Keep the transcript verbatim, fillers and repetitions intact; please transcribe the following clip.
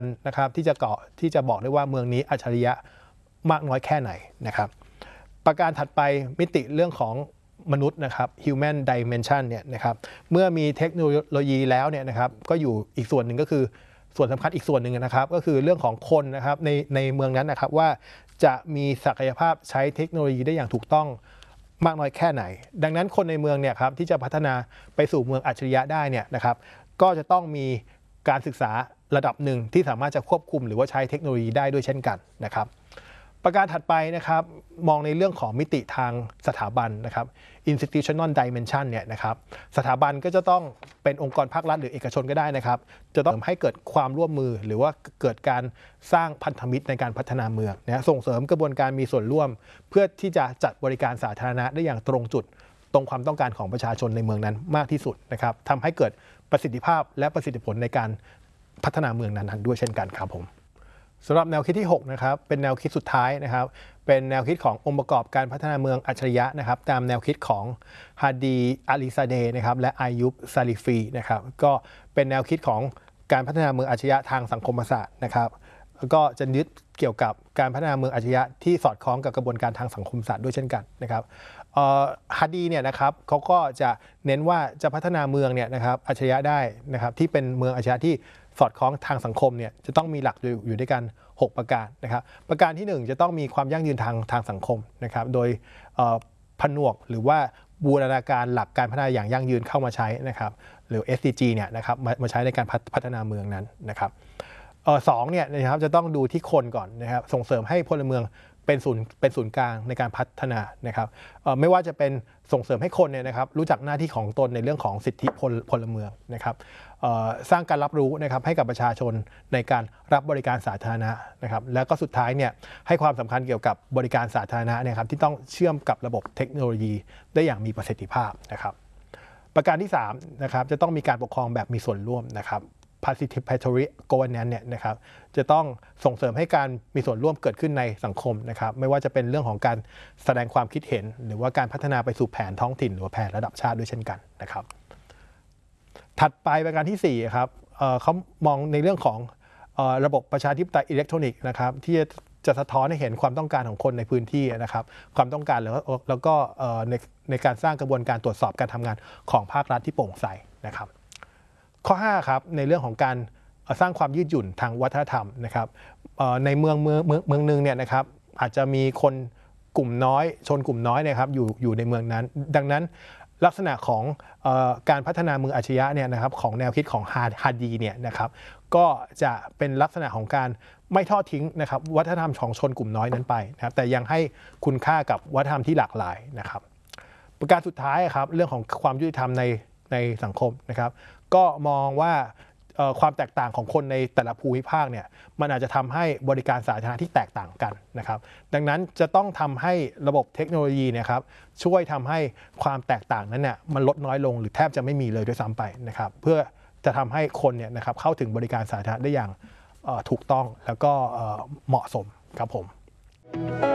นะครับที่จะเกาะที่จะบอกได้ว่าเมืองนี้อัจฉริยะมากน้อยแค่ไหนนะครับประการถัดไปมิติเรื่องของมนุษย์นะครับ human dimension เนี่ยนะครับเมื่อมีเทคโนโลยีแล้วเนี่ยนะครับก็อยู่อีกส่วนหนึ่งก็คือส่วนสำคัญอีกส่วนหนึ่งนะครับก็คือเรื่องของคนนะครับในในเมืองนั้นนะครับว่าจะมีศักยภาพใช้เทคโนโลยีได้อย่างถูกต้องมากน้อยแค่ไหนดังนั้นคนในเมืองเนี่ยครับที่จะพัฒนาไปสู่เมืองอัจฉริยะได้เนี่ยนะครับก็จะต้องมีการศึกษาระดับหนึ่งที่สามารถจะควบคุมหรือว่าใช้เทคโนโลยีได้ด้วยเช่นกันนะครับประการถัดไปนะครับมองในเรื่องของมิติทางสถาบันนะครับ institutional dimension เนี่ยนะครับสถาบันก็จะต้องเป็นองค์กรภาครัฐหรือเอกชนก็ได้นะครับจะต้องให้เกิดความร่วมมือหรือว่าเกิดการสร้างพันธมิตรในการพัฒนาเมืองนะส่งเสริมกระบวนการมีส่วนร่วมเพื่อที่จะจัดบริการสาธารณะได้อย่างตรงจุดตรงความต้องการของประชาชนในเมืองนั้นมากที่สุดนะครับทำให้เกิดประสิทธิภาพและประสิทธิผลในการพัฒนาเมืองนั้นๆด้วยเช่นกันครับผมสำหรับแนวคิดที่หกนะครับเป็นแนวคิดสุดท้ายนะครับเป็นแนวคิดขององค์ประกอบการพัฒนาเมืองอัจฉริยะนะครับตามแนวคิดของฮาดีอาลีซาเดย์นะครับและอายุบซาลิฟีนะครับก็เป็นแนวคิดของการพัฒนาเมืองอัจฉริยะทางสังคมศาสตร์นะครับแล้วก็จะยึดเกี่ยวกับการพัฒนาเมืองอัจฉริยะที่สอดคล้องกับกระบวนการทางสังคมศาสตร์ด้วยเช่นกันนะครับฮาดีเนี่ยนะครับเขาก็จะเน้นว่าจะพัฒนาเมืองเนี่ยนะครับอัจฉริยะได้นะครับที่เป็นเมืองอัจฉริยะที่สอดคล้องทางสังคมเนี่ยจะต้องมีหลักอยู่ด้วยกันหกประการนะครับประการที่หนึ่งจะต้องมีความยั่งยืนทางทางสังคมนะครับโดยผนวกหรือว่าบูรณาการหลักการพัฒนาอย่างยั่งยืนเข้ามาใช้นะครับหรือ เอส ดี จี เนี่ยนะครับมามาใช้ในการพัฒนาเมืองนั้นนะครับสองเนี่ยนะครับจะต้องดูที่คนก่อนนะครับส่งเสริมให้พลเมืองเป็นศูนย์เป็นศูนย์กลางในการพัฒนานะครับไม่ว่าจะเป็นส่งเสริมให้คนเนี่ยนะครับรู้จักหน้าที่ของตนในเรื่องของสิทธิพลพลเมืองนะครับสร้างการรับรู้นะครับให้กับประชาชนในการรับบริการสาธารณะนะครับแล้วก็สุดท้ายเนี่ยให้ความสำคัญเกี่ยวกับบริการสาธารณะนะครับที่ต้องเชื่อมกับระบบเทคโนโลยีได้อย่างมีประสิทธิภาพนะครับประการที่สามนะครับจะต้องมีการปกครองแบบมีส่วนร่วมนะครับ participatory governance เนี่ยนะครับจะต้องส่งเสริมให้การมีส่วนร่วมเกิดขึ้นในสังคมนะครับไม่ว่าจะเป็นเรื่องของการแสดงความคิดเห็นหรือว่าการพัฒนาไปสู่แผนท้องถิ่นหรือแผนระดับชาติด้วยเช่นกันนะครับถัดไปประการที่สี่ครับ เอ่อ เขามองในเรื่องของเอ่อระบบประชาธิปไตยอิเล็กทรอนิกส์นะครับที่จะสะท้อนให้เห็นความต้องการของคนในพื้นที่นะครับความต้องการแล้วแล้วก็ในในการสร้างกระบวนการตรวจสอบการทำงานของภาครัฐที่โปร่งใสนะครับข้อห้าครับในเรื่องของการสร้างความยืดหยุ่นทางวัฒนธรรมนะครับในเมืองเมืองเมืองเมืองนึงเนี่ยนะครับอาจจะมีคนกลุ่มน้อยชนกลุ่มน้อยนะครับอยู่อยู่ในเมืองนั้นดังนั้นลักษณะของเอ่อการพัฒนาเมืองอัจฉริยะเนี่ยนะครับของแนวคิดของฮาดีเนี่ยนะครับก็จะเป็นลักษณะของการไม่ทอดทิ้งนะครับวัฒนธรรมของชนกลุ่มน้อยนั้นไปนะครับแต่ยังให้คุณค่ากับวัฒนธรรมที่หลากหลายนะครับประการสุดท้ายครับเรื่องของความยุติธรรมในในสังคมนะครับก็มองว่าความแตกต่างของคนในแต่ละภูมิภาคเนี่ยมันอาจจะทำให้บริการสาธารณะที่แตกต่างกันนะครับดังนั้นจะต้องทำให้ระบบเทคโนโลยีนะครับช่วยทำให้ความแตกต่างนั้นเนี่ยมันลดน้อยลงหรือแทบจะไม่มีเลยด้วยซ้ำไปนะครับเพื่อจะทำให้คนเนี่ยนะครับเข้าถึงบริการสาธารณะได้อย่างถูกต้องแล้วก็เหมาะสมครับผม